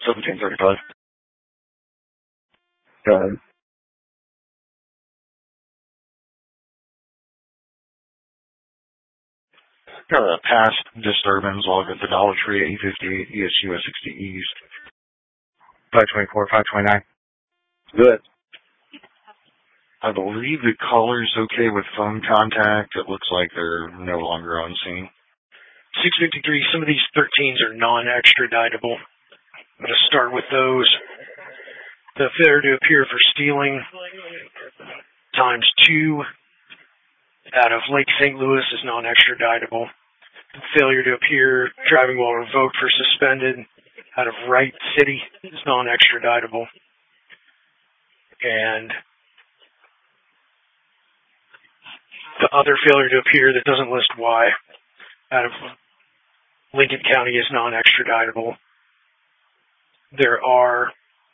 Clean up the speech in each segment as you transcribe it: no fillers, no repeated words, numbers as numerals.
1735. Go ahead. Past disturbance log at the Dollar Tree at 858 East US 60 East. 524, 529. Good. I believe the caller's okay with phone contact. It looks like they're no longer on scene. 653, some of these 13s are non-extraditable. I'm going to start with those. The failure to appear for stealing times 2 out of Lake St. Louis is non-extraditable. Failure to appear driving while revoked for suspended out of Wright City is non-extraditable. And the other failure to appear that doesn't list why out of Lincoln County is non-extraditable. There are...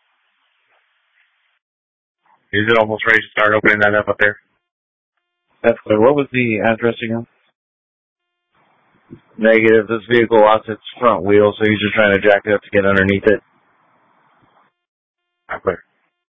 Is it almost ready to start opening that up there? That's clear. What was the address again? Negative. This vehicle lost its front wheel, so he's just trying to jack it up to get underneath it. Clear.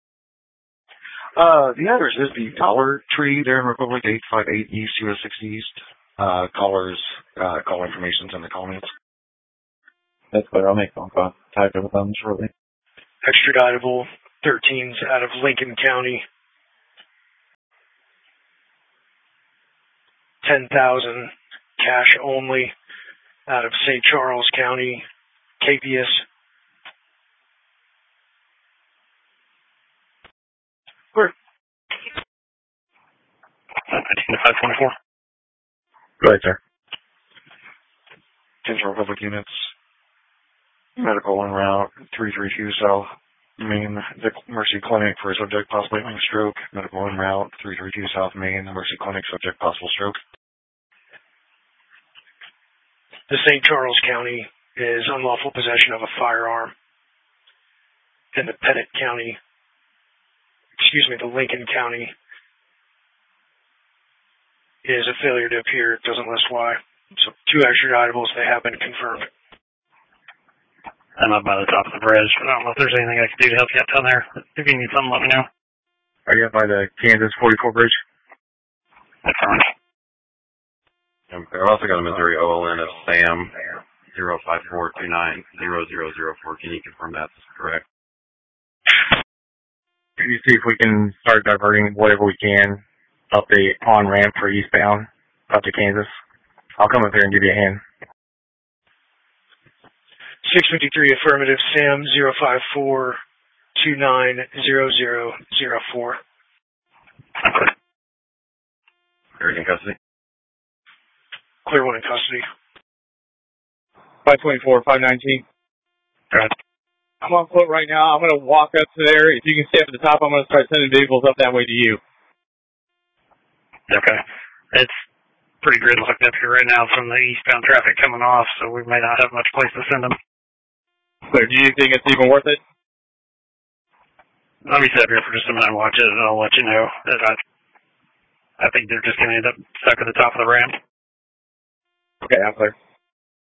The address is the Dollar Tree there in Republic, 858 East US 60 East. Callers, call information's in the comments. That's clear. I'll make phone call. Type it with them shortly. Extraditable 13s out of Lincoln County. 10,000 cash only out of St. Charles County, Capias. Where? 524. Go ahead, sir. Central Republic units. Medical en route 332 South Main, the Mercy Clinic for a subject possibly having stroke. Medical en route 332 South Main, the Mercy Clinic subject possible stroke. The St. Charles County is unlawful possession of a firearm. And the Lincoln County is a failure to appear. It doesn't list why. So 2 extraditables, they have been confirmed. I'm up by the top of the bridge. I don't know if there's anything I can do to help you out down there. If you need something, let me know. Are you up by the Kansas 44 bridge? That's fine. I've also got a Missouri OLN of SAM 054290004. Can you confirm that's correct? Can you see if we can start diverting whatever we can up the on-ramp for eastbound up to Kansas? I'll come up there and give you a hand. 653 affirmative, Sam 054290004. Eric in custody? Clear one in custody. 524, 519. Right. I'm on foot right now. I'm going to walk up to there. If you can stay up at the top, I'm going to start sending vehicles up that way to you. Okay. It's pretty gridlocked up here right now from the eastbound traffic coming off, so we may not have much place to send them. So do you think it's even worth it? Let me sit up here for just a minute and watch it, and I'll let you know. I think they're just going to end up stuck at the top of the ramp. Okay, I'm clear.